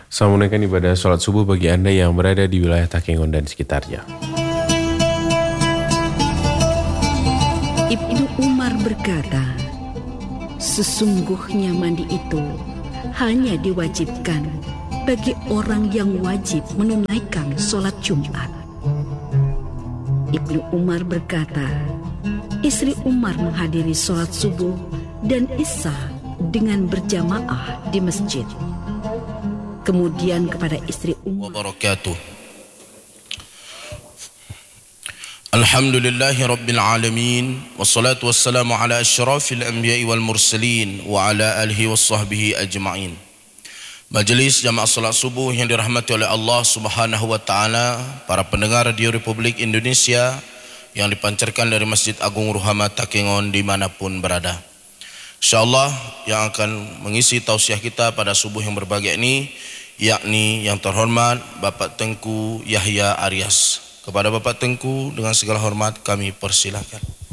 Selamat menunaikan ibadah sholat subuh bagi Anda yang berada di wilayah Takengon dan sekitarnya. Ibnu Umar berkata, sesungguhnya mandi itu hanya diwajibkan bagi orang yang wajib menunaikan sholat Jumat. Ibnu Umar berkata, istri Umar menghadiri sholat subuh dan isya dengan berjamaah di masjid. Kemudian kepada istri Umar wabarakatuh. Alhamdulillahi rabbil alamin, wassalatu wassalamu ala asyrafil anbiya'i wal mursalin wa ala alihi wassahbihi ajma'in. Majelis jamaah salat subuh yang dirahmati oleh Allah Subhanahu wa taala, para pendengar radio Republik Indonesia yang dipancarkan dari Masjid Agung Ruhama Takengon dimanapun berada. InsyaAllah yang akan mengisi tausiah kita pada subuh yang berbahagia ini, yakni yang terhormat Bapak Tengku Yahya Aryas. Kepada Bapak Tengku dengan segala hormat kami persilakan.